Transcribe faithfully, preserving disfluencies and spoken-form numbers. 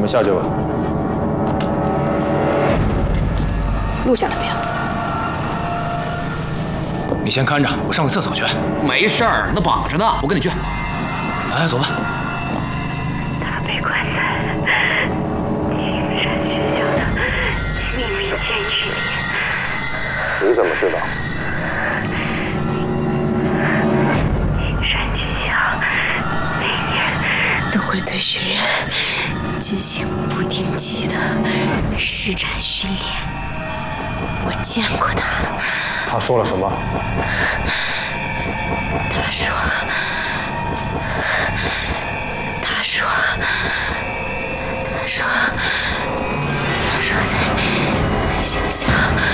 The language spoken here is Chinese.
们下去吧。 录下来没有？ 你先看着，我上个厕所去。 没事儿，那绑着呢，我跟你去。 来，走吧。 他被关在青山学校的秘密监狱里。 你怎么知道？ 青山学校每年都会对学员进行不定期的实战训练。我见过他。 他说了什么？ 他说，他说，他说，他说在学校。